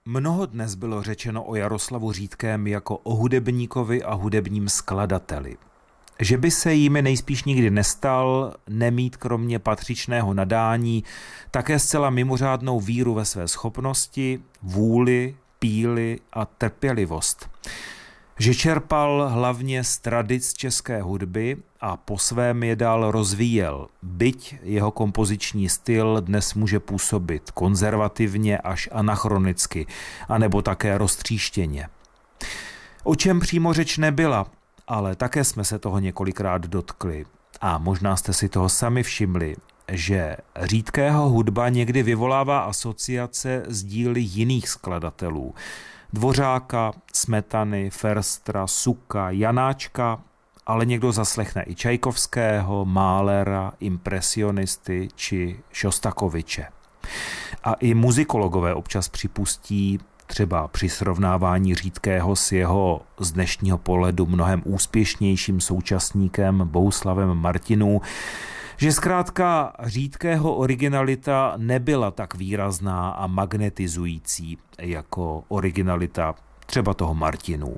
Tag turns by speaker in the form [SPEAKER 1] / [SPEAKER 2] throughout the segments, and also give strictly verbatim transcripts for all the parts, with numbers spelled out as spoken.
[SPEAKER 1] Mnoho dnes bylo řečeno o Jaroslavu Řídkém jako o hudebníkovi a hudebním skladateli. Že by se jimi nejspíš nikdy nestal, nemít kromě patřičného nadání také zcela mimořádnou víru ve své schopnosti, vůli, píli a trpělivost. Že čerpal hlavně z tradic české hudby a po svém je dál rozvíjel, byť jeho kompoziční styl dnes může působit konzervativně až anachronicky, anebo také roztříštěně. O čem přímo řeč nebyla, ale také jsme se toho několikrát dotkli. A možná jste si toho sami všimli, že Řídkého hudba někdy vyvolává asociace z díly jiných skladatelů. Dvořáka, Smetany, Ferstra, Suka, Janáčka, ale někdo zaslechne i Čajkovského, Mahlera, impresionisty či Šostakoviče. A i muzikologové občas připustí, třeba při srovnávání Řídkého s jeho z dnešního pohledu mnohem úspěšnějším současníkem Bohuslavem Martinů, že zkrátka Řídkého originalita nebyla tak výrazná a magnetizující jako originalita třeba toho Martinů.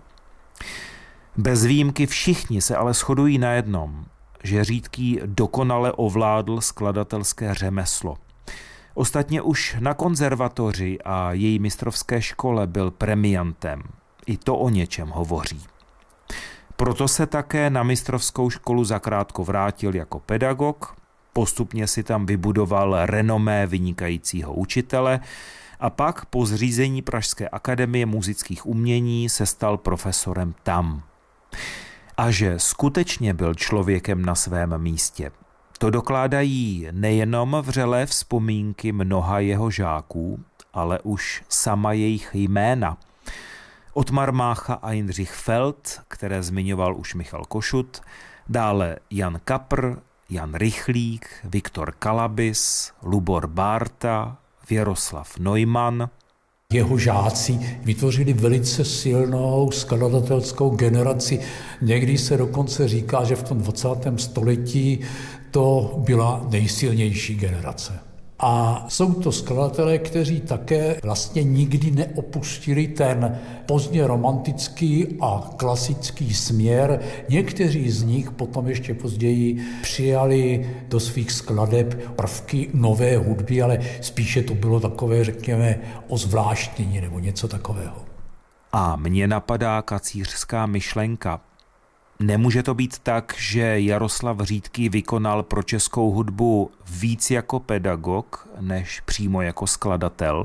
[SPEAKER 1] Bez výjimky všichni se ale shodují na jednom, že Řídký dokonale ovládl skladatelské řemeslo. Ostatně už na konzervatoři a její mistrovské škole byl premiantem. I to o něčem hovoří. Proto se také na mistrovskou školu zakrátko vrátil jako pedagog, postupně si tam vybudoval renomé vynikajícího učitele a pak po zřízení Pražské akademie muzických umění se stal profesorem tam. A že skutečně byl člověkem na svém místě. To dokládají nejenom vřelé vzpomínky mnoha jeho žáků, ale už sama jejich jména. Ottmar Mácha a Jindřich Feld, které zmiňoval už Michal Košut, dále Jan Kapr, Jan Rychlík, Viktor Kalabis, Lubor Bárta, Věroslav Neumann.
[SPEAKER 2] Jeho žáci vytvořili velice silnou skladatelskou generaci. Někdy se dokonce říká, že v tom dvacátém století to byla nejsilnější generace. A jsou to skladatelé, kteří také vlastně nikdy neopustili ten pozdně romantický a klasický směr. Někteří z nich potom ještě později přijali do svých skladeb prvky nové hudby, ale spíše to bylo takové, řekněme, ozvláštnění nebo něco takového.
[SPEAKER 1] A mně napadá kacířská myšlenka. Nemůže to být tak, že Jaroslav Řídký vykonal pro českou hudbu víc jako pedagog, než přímo jako skladatel?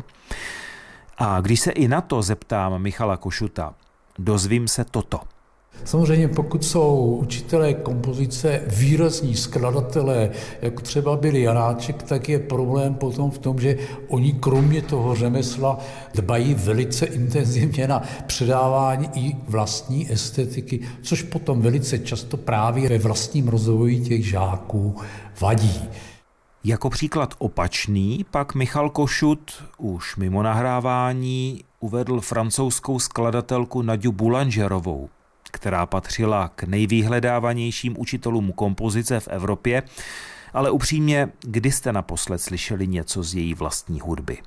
[SPEAKER 1] A když se i na to zeptám Michala Košuta, dozvím se toto.
[SPEAKER 2] Samozřejmě pokud jsou učitelé kompozice výrazní skladatelé, jako třeba byli Janáček, tak je problém potom v tom, že oni kromě toho řemesla dbají velice intenzivně na předávání i vlastní estetiky, což potom velice často právě ve vlastním rozvoji těch žáků vadí.
[SPEAKER 1] Jako příklad opačný pak Michal Košut už mimo nahrávání uvedl francouzskou skladatelku Naďu Boulangerovou, která patřila k nejvyhledávanějším učitelům kompozice v Evropě, ale upřímně, kdy jste naposled slyšeli něco z její vlastní hudby?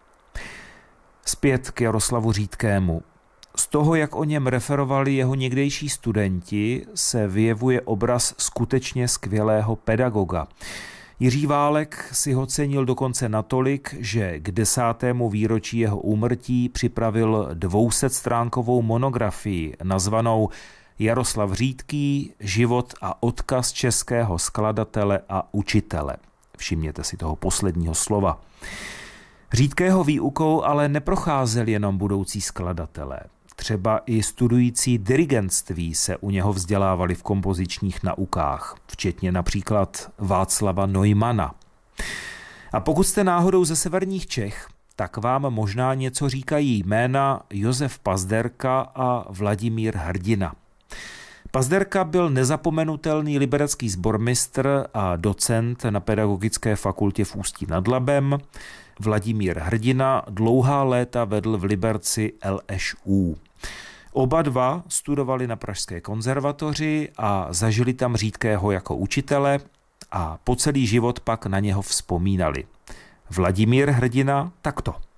[SPEAKER 1] Zpět k Jaroslavu Řídkému. Z toho, jak o něm referovali jeho někdejší studenti, se vyjevuje obraz skutečně skvělého pedagoga. Jiří Válek si ho cenil dokonce natolik, že k desátému výročí jeho úmrtí připravil dvousetstránkovou monografii nazvanou Jaroslav Řídký, život a odkaz českého skladatele a učitele. Všimněte si toho posledního slova. Řídkého výukou ale neprocházeli jenom budoucí skladatelé. Třeba i studující dirigentství se u něho vzdělávali v kompozičních naukách, včetně například Václava Neumana. A pokud jste náhodou ze severních Čech, tak vám možná něco říkají jména Josef Pazderka a Vladimír Hrdina. Pazderka byl nezapomenutelný liberecký sbormistr a docent na Pedagogické fakultě v Ústí nad Labem. Vladimír Hrdina dlouhá léta vedl v Liberci L Š U. Oba dva studovali na Pražské konzervatoři a zažili tam Řídkého jako učitele a po celý život pak na něho vzpomínali. Vladimír Hrdina takto.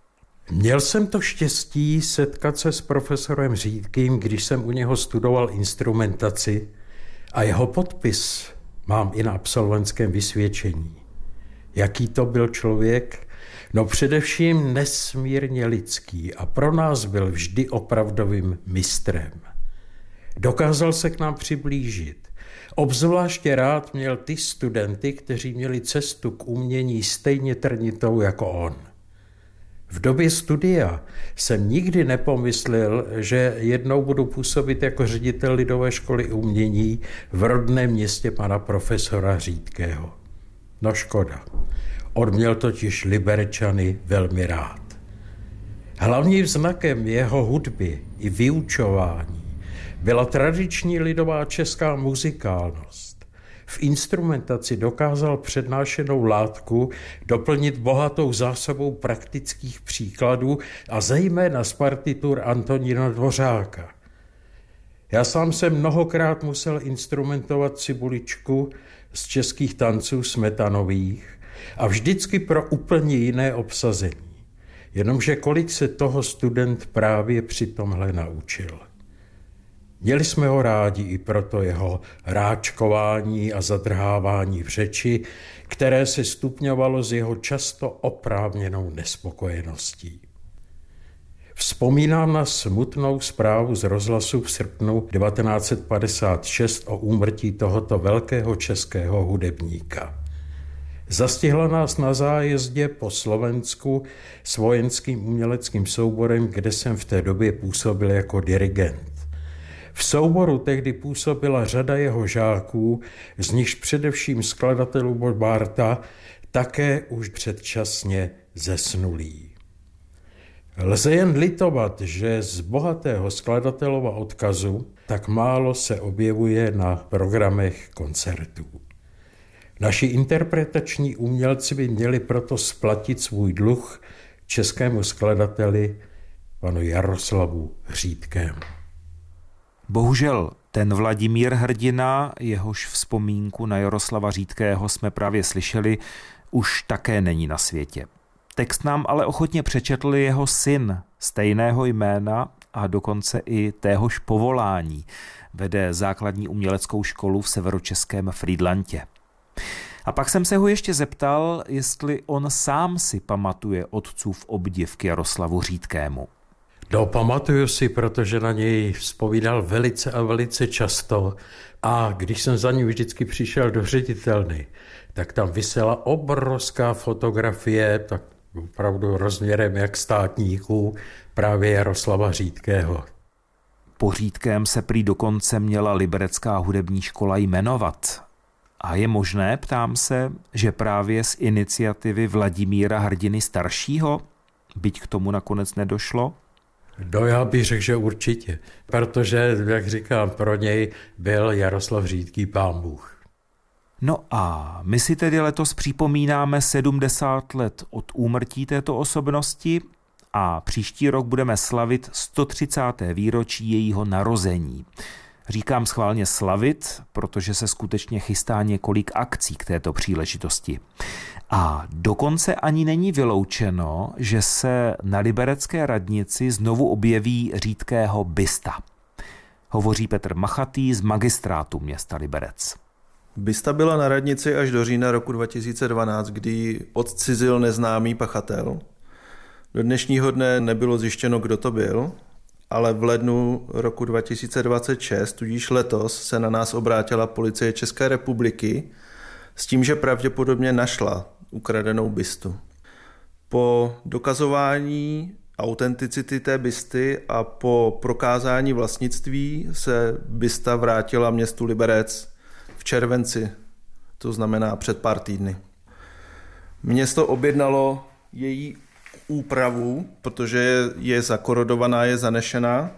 [SPEAKER 3] Měl jsem to štěstí setkat se s profesorem Řídkým, když jsem u něho studoval instrumentaci a jeho podpis mám i na absolventském vysvědčení. Jaký to byl člověk? No především nesmírně lidský a pro nás byl vždy opravdovým mistrem. Dokázal se k nám přiblížit. Obzvláště rád měl ty studenty, kteří měli cestu k umění stejně trnitou jako on. V době studia jsem nikdy nepomyslel, že jednou budu působit jako ředitel Lidové školy umění v rodném městě pana profesora Řídkého. No škoda. On měl totiž Liberečany velmi rád. Hlavním znakem jeho hudby i vyučování byla tradiční lidová česká muzikálnost. V instrumentaci dokázal přednášenou látku doplnit bohatou zásobou praktických příkladů a zejména z partitur Antonína Dvořáka. Já sám jsem mnohokrát musel instrumentovat cibuličku z českých tanců smetanových a vždycky pro úplně jiné obsazení. Jenomže kolik se toho student právě při tomhle naučil. Měli jsme ho rádi i proto jeho ráčkování a zadrhávání v řeči, které se stupňovalo s jeho často oprávněnou nespokojeností. Vzpomínám na smutnou zprávu z rozhlasu v srpnu devatenáct set padesát šest o úmrtí tohoto velkého českého hudebníka. Zastihla nás na zájezdě po Slovensku s vojenským uměleckým souborem, kde jsem v té době působil jako dirigent. V souboru tehdy působila řada jeho žáků, z nichž především skladatelů Bob Barta, také už předčasně zesnulí. Lze jen litovat, že z bohatého skladatelova odkazu tak málo se objevuje na programech koncertů. Naši interpretační umělci by měli proto splatit svůj dluh českému skladateli panu Jaroslavu Řídkému.
[SPEAKER 1] Bohužel ten Vladimír Hrdina, jehož vzpomínku na Jaroslava Řídkého jsme právě slyšeli, už také není na světě. Text nám ale ochotně přečetl jeho syn stejného jména a dokonce i téhož povolání. Vede základní uměleckou školu v severočeském Frýdlantě. A pak jsem se ho ještě zeptal, jestli on sám si pamatuje otcův obdiv k Jaroslavu Řídkému.
[SPEAKER 3] No, pamatuju si, protože na něj vzpomínal velice a velice často a když jsem za ním vždycky přišel do ředitelny, tak tam visela obrovská fotografie, tak opravdu rozměrem jak státníků, právě Jaroslava Řídkého.
[SPEAKER 1] Po Řídkém se prý dokonce měla liberecká hudební škola jmenovat. A je možné, ptám se, že právě z iniciativy Vladimíra Hrdiny staršího, byť k tomu nakonec nedošlo?
[SPEAKER 3] No já bych řekl, že určitě, protože, jak říkám, pro něj byl Jaroslav Řídký pán Bůh.
[SPEAKER 1] No a my si tedy letos připomínáme sedmdesát let od úmrtí této osobnosti a příští rok budeme slavit sto třicáté výročí jejího narození. Říkám schválně slavit, protože se skutečně chystá několik akcí k této příležitosti. A dokonce ani není vyloučeno, že se na liberecké radnici znovu objeví Řídkého bysta. Hovoří Petr Machatý z magistrátu města Liberec.
[SPEAKER 4] Bysta byla na radnici až do října roku dva tisíce dvanáct, kdy odcizil neznámý pachatel. Do dnešního dne nebylo zjištěno, kdo to byl, ale v lednu roku dva tisíce dvacet šest, tudíž letos, se na nás obrátila policie České republiky s tím, že pravděpodobně našla ukradenou bystu. Po dokazování autenticity té bysty a po prokázání vlastnictví se bysta vrátila městu Liberec v červenci, to znamená před pár týdny. Město objednalo její úpravu, protože je zakorodovaná, je zanešená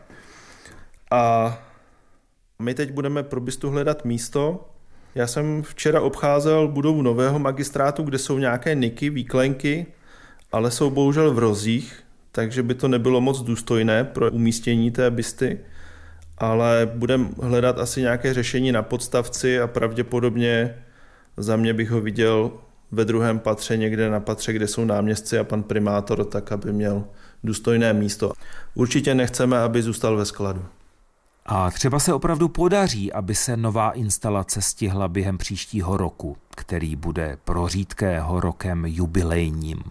[SPEAKER 4] a my teď budeme pro bystu hledat místo. Já jsem včera obcházel budovu nového magistrátu, kde jsou nějaké niky, výklenky, ale jsou bohužel v rozích, takže by to nebylo moc důstojné pro umístění té bysty, ale budeme hledat asi nějaké řešení na podstavci a pravděpodobně za mě bych ho viděl ve druhém patře, někde na patře, kde jsou náměstci a pan primátor, tak aby měl důstojné místo. Určitě nechceme, aby zůstal ve skladu.
[SPEAKER 1] A třeba se opravdu podaří, aby se nová instalace stihla během příštího roku, který bude pro Řídkého rokem jubilejním.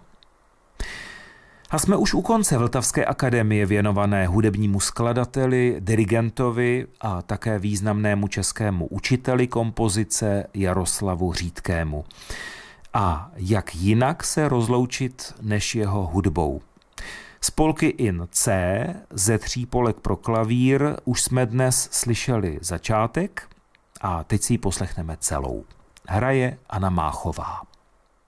[SPEAKER 1] A jsme už u konce Vltavské akademie věnované hudebnímu skladateli, dirigentovi a také významnému českému učiteli kompozice Jaroslavu Řídkému. A jak jinak se rozloučit než jeho hudbou? Z polky in C ze tří polek pro klavír už jsme dnes slyšeli začátek a teď si ji poslechneme celou. Hraje Anna Máchová.